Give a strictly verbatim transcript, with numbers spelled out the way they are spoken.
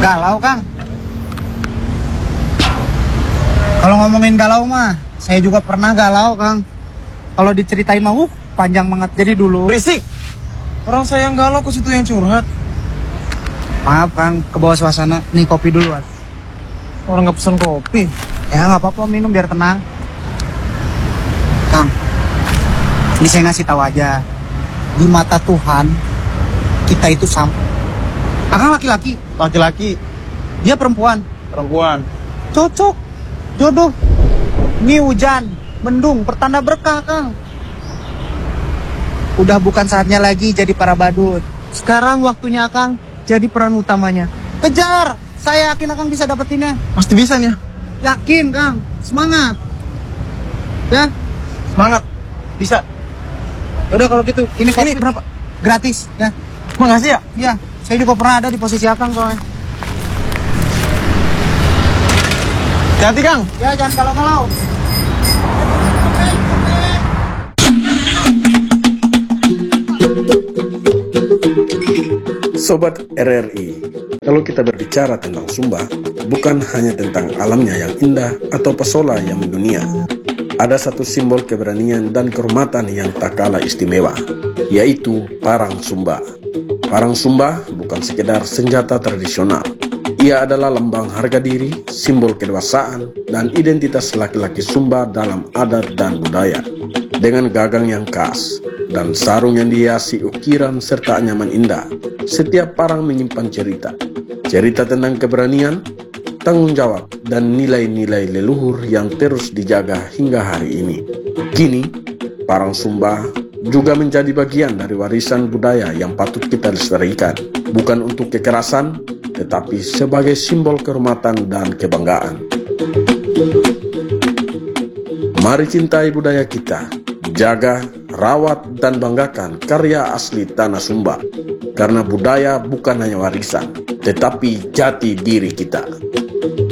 Galau, Kang. Kalau ngomongin galau mah, saya juga pernah galau, Kang. Kalau diceritain mah, uh, panjang banget. Jadi dulu. Berisik. Orang saya yang galau, kok situ yang curhat. Maaf, Kang, ke bawah suasana. Nih kopi duluan. Orang nggak pesen kopi. Ya nggak apa-apa, minum biar tenang. Kang, ini saya ngasih tahu aja. Di mata Tuhan, kita itu sama. Akang laki-laki, Laki-laki, dia perempuan. perempuan. Cocok, jodoh. Ini hujan, mendung, pertanda berkah, Kang. Udah bukan saatnya lagi jadi para badut. Sekarang waktunya Akang jadi peran utamanya. Kejar, saya yakin Akang bisa dapetinnya. Pasti bisa nih. Yakin, Kang. Semangat. Ya, Semangat. Bisa. udah kalau gitu. Ini kopi Ini berapa? gratis, ya. Makasih ya. Iya, saya juga pernah ada di posisi Akang soalnya. Hati Kang. Ya, jangan kalau-kalau. Sobat R R I, kalau kita berbicara tentang Sumba, bukan hanya tentang alamnya yang indah atau pesona yang mendunia. Ada satu simbol keberanian dan kehormatan yang tak kalah istimewa, yaitu Parang Sumba. Parang Sumba bukan sekedar senjata tradisional. Ia adalah lambang harga diri, simbol kedewasaan, dan identitas laki-laki Sumba dalam adat dan budaya. Dengan gagang yang khas dan sarung yang dihiasi ukiran serta anyaman indah, setiap parang menyimpan cerita. Cerita tentang keberanian, tanggung jawab, dan nilai-nilai leluhur yang terus dijaga hingga hari ini. Kini, Parang Sumba juga menjadi bagian dari warisan budaya yang patut kita lestarikan, bukan untuk kekerasan, tetapi sebagai simbol kehormatan dan kebanggaan. Mari cintai budaya kita, jaga, rawat, dan banggakan karya asli Tanah Sumba, karena budaya bukan hanya warisan, tetapi jati diri kita.